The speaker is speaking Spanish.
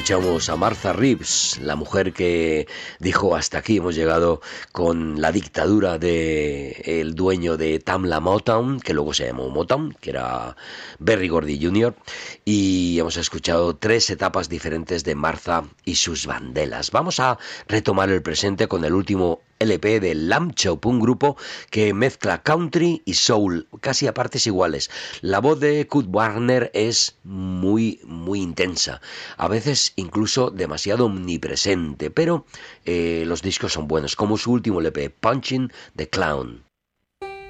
Escuchamos a Martha Reeves, la mujer que dijo hasta aquí hemos llegado con la dictadura de el dueño de Tamla Motown, que luego se llamó Motown, que era Berry Gordy Jr. Y hemos escuchado 3 etapas diferentes de Martha y sus bandelas. Vamos a retomar el presente con el último LP de Lamb Chop, un grupo que mezcla country y soul, casi a partes iguales. La voz de Kurt Warner es muy intensa, a veces incluso demasiado omnipresente, pero los discos son buenos, como su último LP, Punching the Clown.